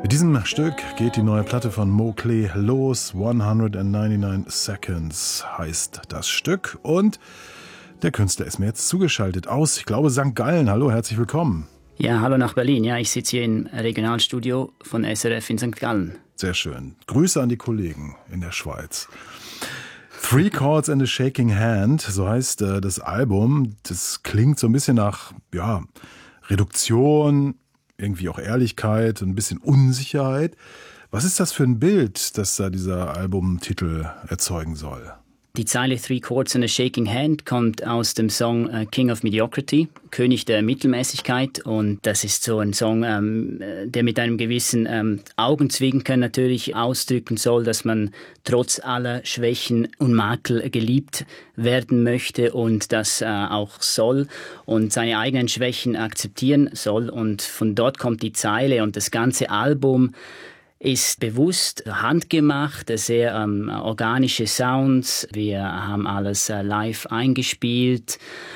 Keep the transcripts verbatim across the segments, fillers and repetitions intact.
Mit diesem Stück geht die neue Platte von Mowgli los. hundertneunundneunzig Seconds heißt das Stück. Und der Künstler ist mir jetzt zugeschaltet aus, ich glaube, Sankt Gallen. Hallo, herzlich willkommen. Ja, hallo nach Berlin. Ja, ich sitze hier im Regionalstudio von S R F in Sankt Gallen. Sehr schön. Grüße an die Kollegen in der Schweiz. Three Chords and a Shaking Hand, so heißt äh, das Album. Das klingt so ein bisschen nach, ja, Reduktion, irgendwie auch Ehrlichkeit, ein bisschen Unsicherheit. Was ist das für ein Bild, das da dieser Albumtitel erzeugen soll? Die Zeile Three Chords and a Shaking Hand kommt aus dem Song äh, King of Mediocrity, König der Mittelmäßigkeit. Und das ist so ein Song, ähm, der mit einem gewissen ähm, Augenzwinkern natürlich ausdrücken soll, dass man trotz aller Schwächen und Makel geliebt werden möchte und das äh, auch soll und seine eigenen Schwächen akzeptieren soll. Und von dort kommt die Zeile und das ganze Album ist bewusst handgemacht, sehr ähm, organische Sounds. Wir haben alles äh, live eingespielt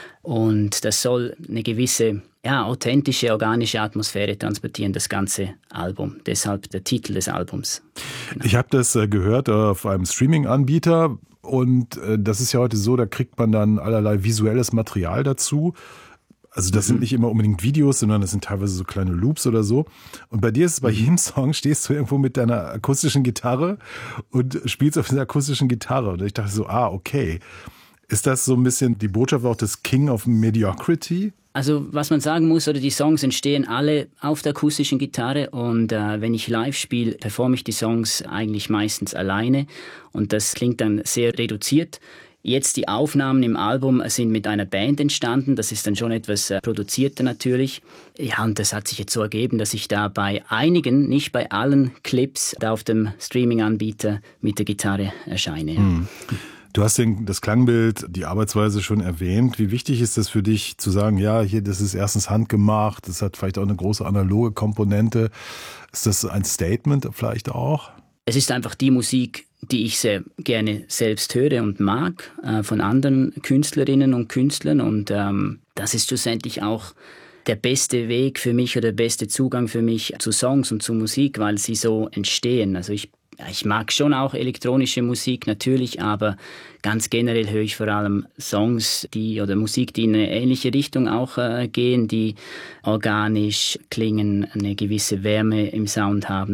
und das soll eine gewisse, ja, authentische, organische Atmosphäre transportieren, das ganze Album. Deshalb der Titel des Albums. Genau. Ich habe das äh, gehört äh, auf einem Streaming-Anbieter und äh, das ist ja heute so, da kriegt man dann allerlei visuelles Material dazu. Also das sind nicht immer unbedingt Videos, sondern das sind teilweise so kleine Loops oder so. Und bei dir ist es bei jedem Song, stehst du irgendwo mit deiner akustischen Gitarre und spielst auf dieser akustischen Gitarre. Und ich dachte so, ah, okay. Ist das so ein bisschen die Botschaft auch des King of Mediocrity? Also was man sagen muss, oder die Songs entstehen alle auf der akustischen Gitarre und äh, wenn ich live spiele, performe ich die Songs eigentlich meistens alleine und das klingt dann sehr reduziert. Jetzt die Aufnahmen im Album sind mit einer Band entstanden, das ist dann schon etwas äh, produzierter natürlich. Ja, und das hat sich jetzt so ergeben, dass ich da bei einigen, nicht bei allen Clips, da auf dem Streaming-Anbieter mit der Gitarre erscheine. Ja. Hm. Du hast den, das Klangbild, die Arbeitsweise schon erwähnt. Wie wichtig ist das für dich zu sagen, ja, hier, das ist erstens handgemacht, das hat vielleicht auch eine große analoge Komponente. Ist das ein Statement vielleicht auch? Es ist einfach die Musik, die ich sehr gerne selbst höre und mag, äh, von anderen Künstlerinnen und Künstlern. Und ähm, das ist schlussendlich auch der beste Weg für mich oder der beste Zugang für mich zu Songs und zu Musik, weil sie so entstehen. Also ich, ich mag schon auch elektronische Musik natürlich, aber ganz generell höre ich vor allem Songs, die oder Musik, die in eine ähnliche Richtung auch äh, gehen, die organisch klingen, eine gewisse Wärme im Sound haben.